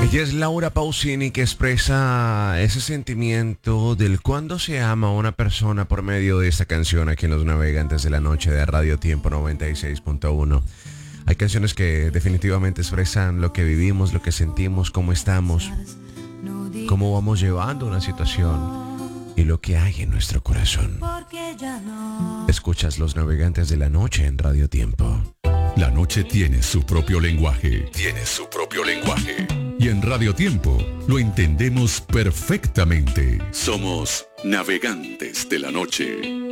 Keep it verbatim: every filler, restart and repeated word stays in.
Ella es Laura Pausini, que expresa ese sentimiento del cuando se ama a una persona por medio de esta canción aquí en Los Navegantes de la Noche de Radio Tiempo noventa y seis punto uno. Hay canciones que definitivamente expresan lo que vivimos, lo que sentimos, cómo estamos, cómo vamos llevando una situación y lo que hay en nuestro corazón. Escuchas Los Navegantes de la Noche en Radio Tiempo. La noche tiene su propio lenguaje, tiene su propio lenguaje. Y en Radio Tiempo lo entendemos perfectamente. Somos Navegantes de la Noche.